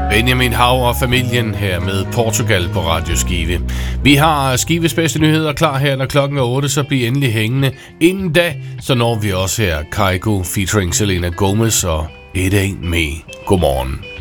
Benjamin Hav og familien her med Portugal på Radio Skive. Vi har Skives bedste nyheder klar her, når klokken er 8, så bliv endelig hængende. Inden da, så når vi også her Kygo featuring Selena Gomez og It Ain't Me. Godmorgen.